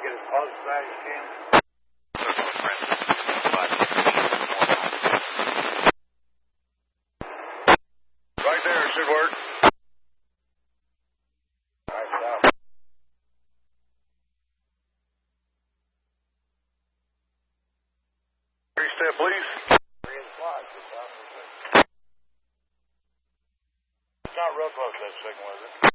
get as close as that as you can. Right there, should work. All right, stop. 3-step, please. 3 in the slide. It's not real close to that signal, is it?